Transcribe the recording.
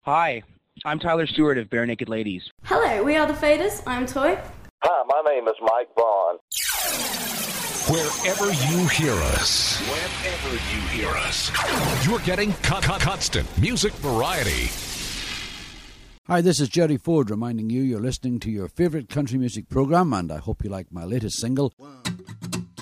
Hi, I'm Tyler Stewart of Bare Naked Ladies. Hello, we are the Faders. I'm Toy. Hi, my name is Mike Vaughn. Wherever you hear us, you're getting constant music variety. Hi, this is Jerry Ford reminding you you're listening to your favourite country music programme, and I hope you like my latest single.